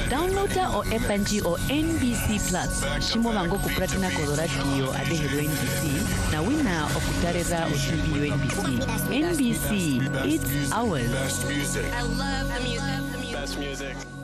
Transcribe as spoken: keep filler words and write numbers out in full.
Downloada o F N G o N B C Plus. Shimo mango kupratina koloratio adehero N B C. Na wina okutareza o T V N B C. N B C, it's ours. Best music. I love the music. Best music.